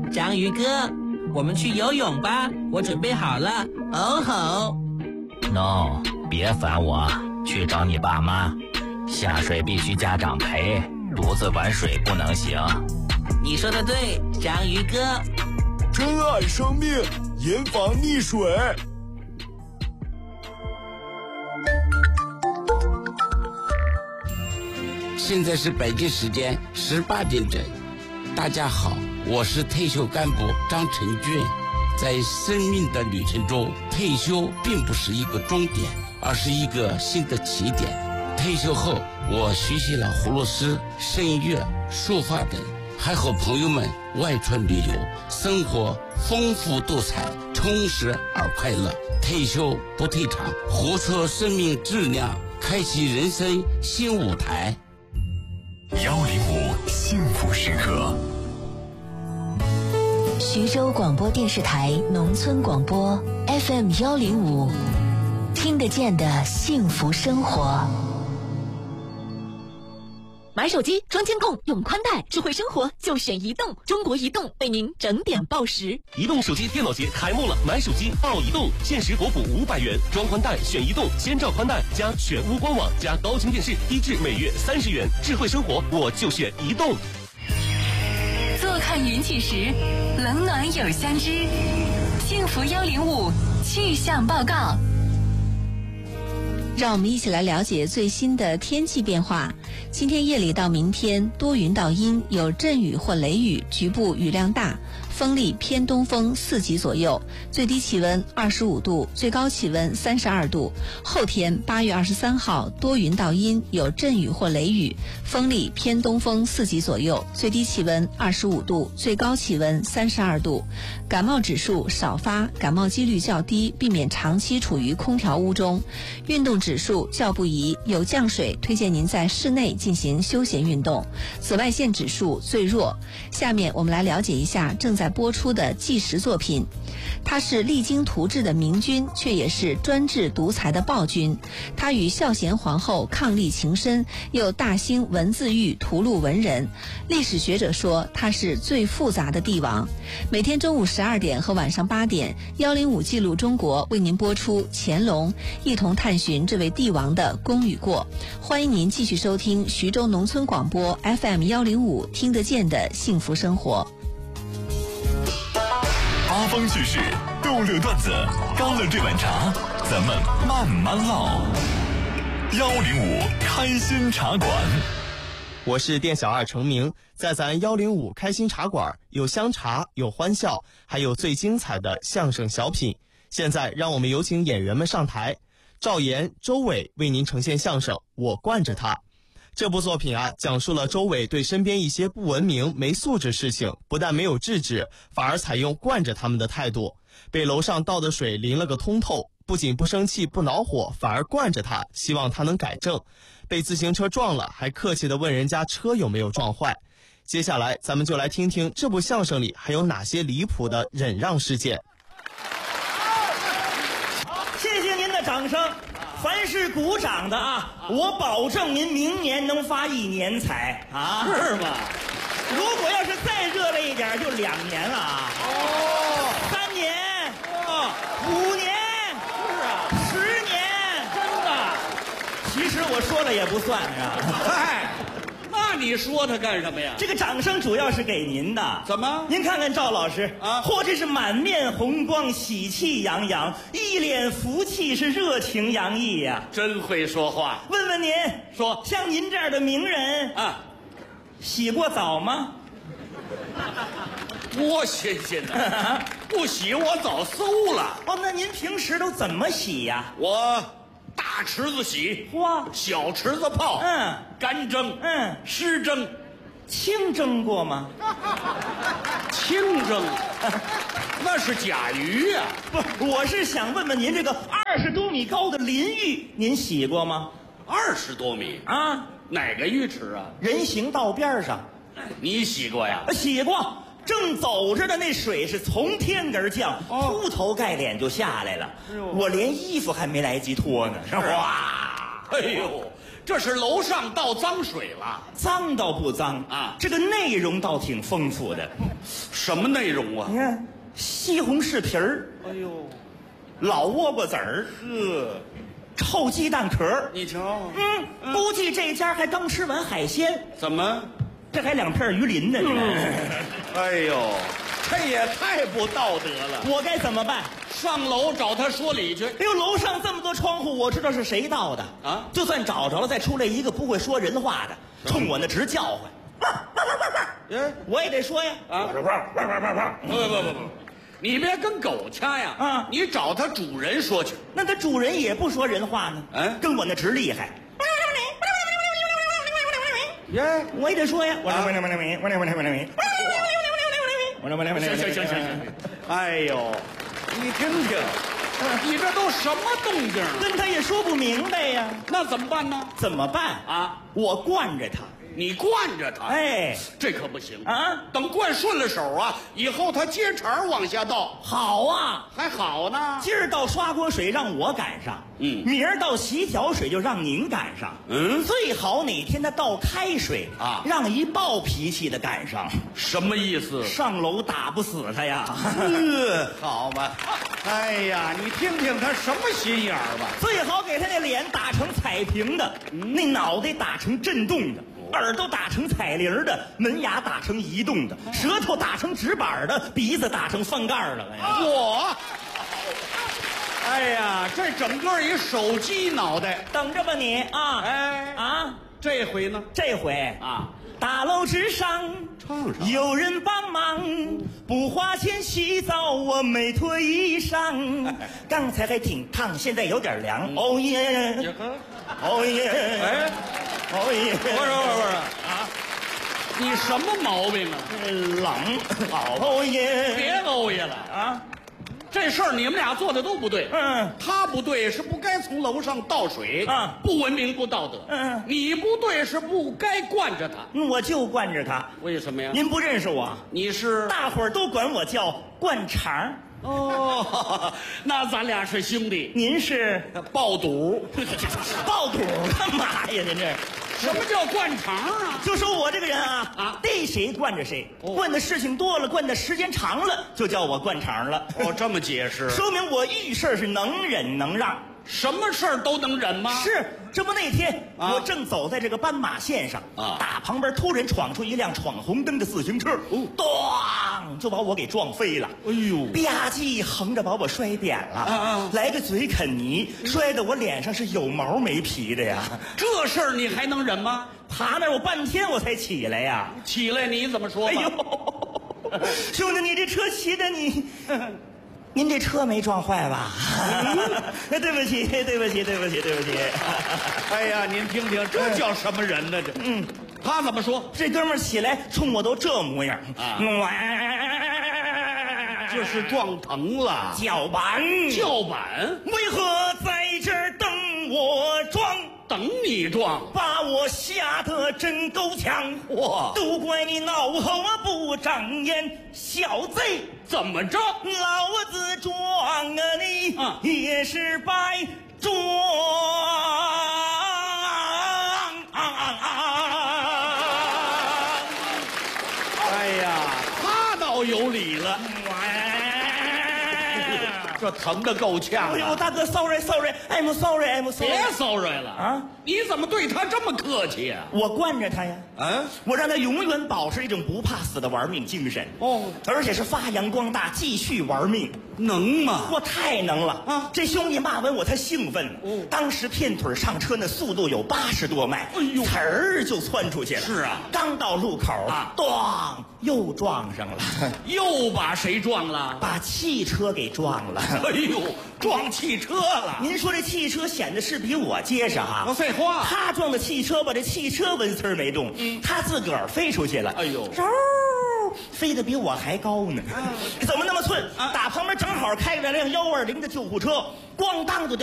章鱼哥，我们去游泳吧，我准备好了。哦吼 ！No， 别烦我，去找你爸妈。下水必须家长陪，独自玩水不能行。 你说的对，章鱼哥。 珍爱生命，严防溺水。 现在是北京时间18点整。大家好，我是退休干部张成俊。在生命的旅程中，退休并不是一个终点，而是一个新的起点。退休后，我学习了葫芦丝、声乐、书法等，还和朋友们外出旅游，生活丰富多彩，充实而快乐。退休不退场，活出生命质量，开启人生新舞台。 105幸福时刻。 徐州广播电视台农村广播 FM 105，听得见的幸福生活。 买手机装监控用宽带，智慧生活就选移动。中国移动为您整点报时。 移动手机电脑节开幕了，买手机报移动，限时国补500元，装宽带选移动，千兆宽带加全屋官网加高清电视，低至每月30元。智慧生活我就选移动。 坐看云起时，冷暖有相知。幸福105气象报告。 让我们一起来了解最新的天气变化。今天夜里到明天多云到阴，有阵雨或雷雨，局部雨量大，风力偏东风4级左右，最低气温25度，最高气温32度。后天8月23号多云到阴，有阵雨或雷雨，风力偏东风4级左右，最低气温25度，最高气温32度。感冒指数少发，感冒几率较低，避免长期处于空调屋中。运动指数较不宜，有降水，推荐您在室内进行休闲运动。紫外线指数最弱。下面我们来了解一下正在播出的纪实作品。他是励精图治的明君，却也是专制独裁的暴君。他与孝贤皇后伉俪情深，又大兴文字狱，屠戮文人。历史学者说他是最复杂的帝王。每天中午12点和晚上8点，105记录中国为您播出乾隆，一同探寻这位帝王的功与过。欢迎您继续收听徐州农村广播 FM 105，听得见的幸福生活。 八方趣事，逗乐段子，干了这碗茶，咱们慢慢唠。105开心茶馆。 我是店小二程明，在咱105开心茶馆有香茶，有欢笑，还有最精彩的相声小品。现在让我们有请演员们上台。赵岩、周伟为您呈现相声《我惯着他》。这部作品讲述了周伟对身边一些不文明、没素质事情，不但没有制止，反而采用惯着他们的态度。被楼上倒的水淋了个通透，不仅不生气不恼火，反而惯着他，希望他能改正。被自行车撞了，还客气地问人家车有没有撞坏。接下来咱们就来听听这部相声里还有哪些离谱的忍让事件。 谢谢您的掌声。凡是鼓掌的我保证您明年能发1年财是吗？ 如果要是再热烈一点，就2年了3年5年10年， 真的？ 其实我说了也不算嗨，那你说他干什么呀？ 这个掌声主要是给您的。 怎么？ 您看看赵老师嚯，这是满面红光，喜气洋洋，一脸福气，是热情洋溢呀。 真会说话。 问问您， 说像您这样的名人洗过澡吗？ 多新鲜呐！不洗我早馊了。 那您平时都怎么洗呀？ 我大池子洗，小池子泡，干蒸，湿蒸， 清蒸过吗？ 清蒸，那是甲鱼呀。 不，我是想问问您，这个20多米高的淋浴，您洗过吗 ？20多米哪个浴池啊？ 人行道边上。 你洗过呀？ 洗过。正走着的那水是从天而降，铺头盖脸就下来了。我连衣服还没来及脱呢。 哇！哎呦，这是楼上倒脏水了。 脏倒不脏这个内容倒挺丰富的。 什么内容啊？ 你看，西红柿皮儿， 哎呦， 老倭瓜子儿，臭鸡蛋壳。 你瞧， 估计这家还刚吃完海鲜， 怎么？ 这还2片鱼鳞呢。 哎呦，这也太不道德了！ 我该怎么办？ 上楼找他说理去。 哎呦，楼上这么多窗户，我知道是谁盗的啊！ 就算找着了，再出来一个不会说人话的，冲我那直叫唤。我也得说呀！ 啊！不，你别跟狗掐呀！ 啊， 你找他主人说去。 那他主人也不说人话呢，跟我那直厉害。 耶， 我也得说呀！ 行，哎呦，你听听，你这都什么动静？ 跟他也说不明白呀， 那怎么办呢？ 怎么办啊？ 我惯着他。 你惯着他， 哎， 这可不行啊！ 等惯顺了手啊，以后他接茬往下倒。 好啊， 还好呢。 今儿倒刷锅水让我赶上，明儿倒洗脚水就让您赶上，最好哪天他倒开水啊，让一暴脾气的赶上。 什么意思？ 上楼打不死他呀！ 好吧。哎呀，你听听他什么心眼儿吧。 最好给他那脸打成彩屏的，那脑袋打成震动的。耳朵打成彩铃的，门牙打成移动的，舌头打成直板的，鼻子打成翻盖的。 我，哎呀，这整个一手机脑袋， 等着吧你啊！ 哎啊，这回呢？ 这回啊，大楼之上有人帮忙，不花钱洗澡，我没脱衣裳。刚才还挺烫，现在有点凉。哦耶，哦耶， 哎。 哦耶！ 不是啊！你什么毛病啊？ 冷，哦耶！ 别欧耶了啊！这事儿你们俩做的都不对。他不对是不该从楼上倒水啊，不文明不道德。你不对是不该惯着他。 我就惯着他。 为什么呀？ 您不认识我？ 你是？ 大伙儿都管我叫灌肠。 哦，那咱俩是兄弟。 您是爆肚， 爆肚干嘛呀？您这什么叫灌肠啊？ 就说我这个人啊，逮谁惯着谁，惯的事情多了，惯的时间长了，就叫我灌肠了。 哦，这么解释， 说明我遇事是能忍能让。 什么事儿都能忍吗？ 是，这不那天我正走在这个斑马线上，打旁边突然闯出一辆闯红灯的自行车，咣就把我给撞飞了。哎呦，吧唧横着把我摔扁了，来个嘴啃泥，摔得我脸上是有毛没皮的呀。 这事儿你还能忍吗？ 爬那我半天我才起来呀。 起来你怎么说？ 哎呦，兄弟，你这车骑的你。您这车没撞坏吧？对不起。 哎呀，您听听，这叫什么人呢？这，他怎么说？ 这哥们儿起来冲我都这模样啊！ 这是撞疼了， 叫板，为何在这儿等我撞？ 等你撞， 把我吓得真够呛！都怪你脑后不长眼，小贼！ 怎么着？ 老子撞你，也是白撞！ 哎呀，他倒有理了。这疼得够呛！ 哎呦，大哥 ，sorry，I'm sorry。 别 sorry 了啊！你怎么对他这么客气呀？ 我惯着他呀，我让他永远保持一种不怕死的玩命精神而且是发扬光大，继续玩命， 能吗？ 我太能了啊！这兄弟骂完我，他兴奋了，当时片腿上车那速度有80多迈，哎呦，呲儿就窜出去了。 是啊， 刚到路口咣又撞上了， 又把谁撞了？ 把汽车给撞了。 哎呦，撞汽车了！ 您说这汽车显得是比我结实啊？ 废话， 他撞的汽车把这汽车纹丝儿没动，他自个儿飞出去了。 哎呦， 飞得比我还高呢，怎么那么寸？打旁边正好开着辆120的救护车，咣当就